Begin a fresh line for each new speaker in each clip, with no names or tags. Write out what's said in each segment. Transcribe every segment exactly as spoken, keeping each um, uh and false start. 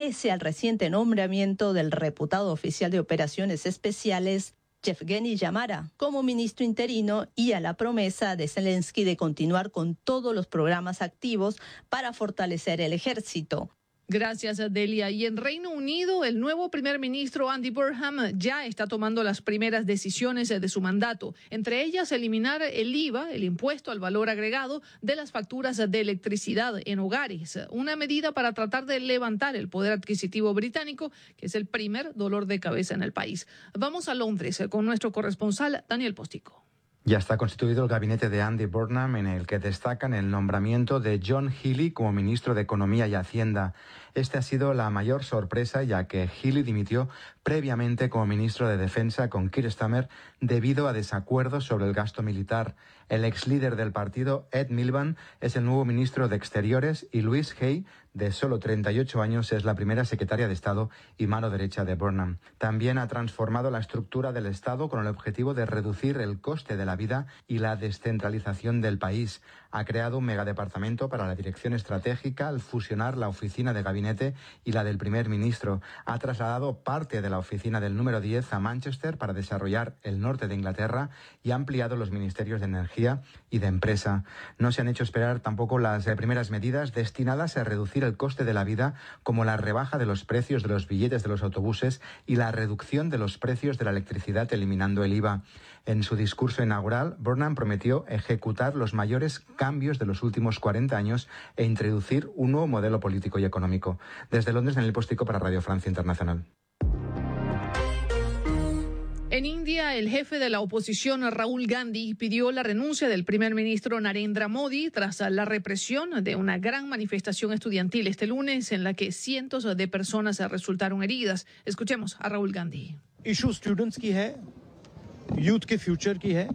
pese al reciente nombramiento del reputado oficial de operaciones especiales Yevgeny Yamara como ministro interino y a la promesa de Zelensky de continuar con todos los programas activos para fortalecer el ejército.
Gracias, Delia. Y en Reino Unido, el nuevo primer ministro Andy Burnham ya está tomando las primeras decisiones de su mandato, entre ellas eliminar el I V A, el impuesto al valor agregado, de las facturas de electricidad en hogares, una medida para tratar de levantar el poder adquisitivo británico, que es el primer dolor de cabeza en el país. Vamos a Londres con nuestro corresponsal Daniel Postico.
Ya está constituido el gabinete de Andy Burnham, en el que destacan el nombramiento de John Healey como ministro de Economía y Hacienda. Este ha sido la mayor sorpresa, ya que Healey dimitió previamente como ministro de Defensa con Keir Starmer debido a desacuerdos sobre el gasto militar. El ex líder del partido, Ed Miliband, es el nuevo ministro de Exteriores y Louise Hay, de solo treinta y ocho años, es la primera secretaria de Estado y mano derecha de Burnham. También ha transformado la estructura del Estado con el objetivo de reducir el coste de la vida y la descentralización del país. Ha creado un megadepartamento para la dirección estratégica al fusionar la oficina de gabinete y la del primer ministro. Ha trasladado parte de la oficina del número diez a Manchester para desarrollar el norte de Inglaterra y ha ampliado los ministerios de energía y de empresa. No se han hecho esperar tampoco las primeras medidas destinadas a reducir el coste de la vida, como la rebaja de los precios de los billetes de los autobuses y la reducción de los precios de la electricidad eliminando el I V A. En su discurso inaugural, Burnham prometió ejecutar los mayores cambios de los últimos cuarenta años e introducir un nuevo modelo político y económico. Desde Londres, Daniel Postico para Radio Francia Internacional.
En India, el jefe de la oposición, Rahul Gandhi, pidió la renuncia del primer ministro Narendra Modi tras la represión de una gran manifestación estudiantil este lunes en la que cientos de personas resultaron heridas. Escuchemos a Rahul Gandhi.
Issue students की है, youth के future की है.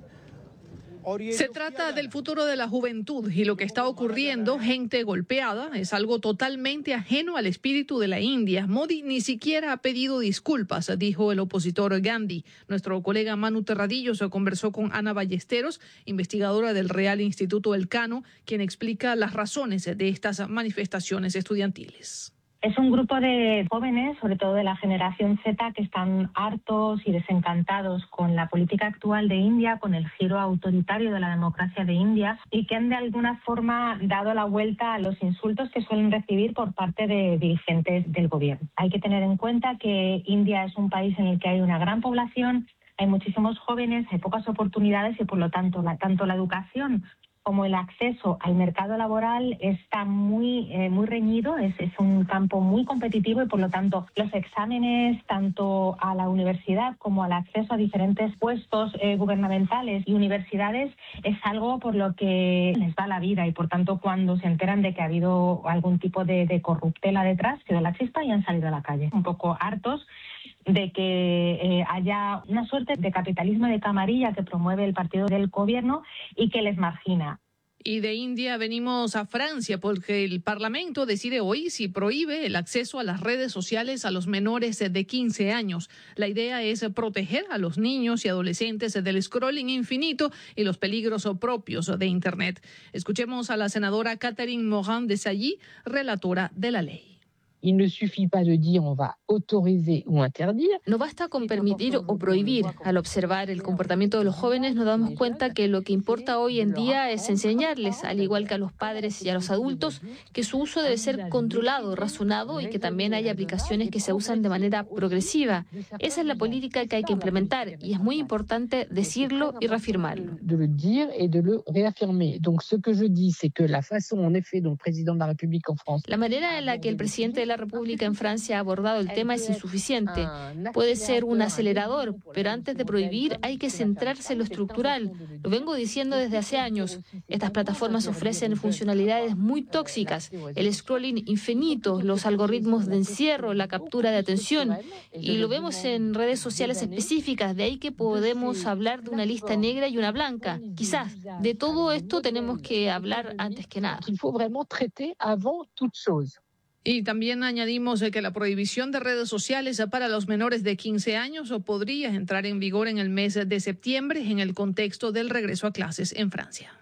Se trata del futuro de la juventud y lo que está ocurriendo, gente golpeada, es algo totalmente ajeno al espíritu de la India. Modi ni siquiera ha pedido disculpas, dijo el opositor Gandhi. Nuestro colega Manu Terradillo se conversó con Ana Ballesteros, investigadora del Real Instituto Elcano, quien explica las razones de estas manifestaciones estudiantiles.
Es un grupo de jóvenes, sobre todo de la generación Z, que están hartos y desencantados con la política actual de India, con el giro autoritario de la democracia de India y que han de alguna forma dado la vuelta a los insultos que suelen recibir por parte de dirigentes del gobierno. Hay que tener en cuenta que India es un país en el que hay una gran población, hay muchísimos jóvenes, hay pocas oportunidades y por lo tanto la, tanto la educación como el acceso al mercado laboral está muy eh, muy reñido, es, es un campo muy competitivo y por lo tanto los exámenes tanto a la universidad como al acceso a diferentes puestos eh, gubernamentales y universidades es algo por lo que les va la vida y por tanto cuando se enteran de que ha habido algún tipo de, de corruptela detrás, quedó la chispa y han salido a la calle. Un poco hartos de que eh, haya una suerte de capitalismo de camarilla que promueve el partido del gobierno y que les margina.
Y de India venimos a Francia porque el Parlamento decide hoy si prohíbe el acceso a las redes sociales a los menores de quince años. La idea es proteger a los niños y adolescentes del scrolling infinito y los peligros propios de Internet. Escuchemos a la senadora Catherine Morin-Desailly, relatora de la ley.
Il ne suffit pas de dire on va autoriser ou interdire.
No basta con permitir o prohibir. Al observar el comportamiento de los jóvenes nos damos cuenta que lo que importa hoy en día es enseñarles, al igual que a los padres y a los adultos, que su uso debe ser controlado, razonado y que también hay aplicaciones que se usan de manera progresiva. Esa es la política que hay que implementar y es muy importante decirlo y reafirmarlo.
De le dire et de le réaffirmer. Donc ce que je dis c'est que la façon en effet dont le président de la République en France.
La manera en la que el presidente de la República en Francia ha abordado el tema es insuficiente. Puede ser un acelerador, pero antes de prohibir hay que centrarse en lo estructural. Lo vengo diciendo desde hace años. Estas plataformas ofrecen funcionalidades muy tóxicas, el scrolling infinito, los algoritmos de encierro, la captura de atención, y lo vemos en redes sociales específicas, de ahí que podemos hablar de una lista negra y una blanca. Quizás de todo esto tenemos que hablar antes que nada.
Il faut vraiment traiter avant toute chose.
Y también añadimos que la prohibición de redes sociales para los menores de quince años podría entrar en vigor en el mes de septiembre en el contexto del regreso a clases en Francia.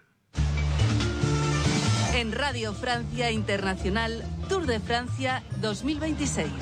En Radio Francia Internacional, Tour de Francia dos mil veintiséis.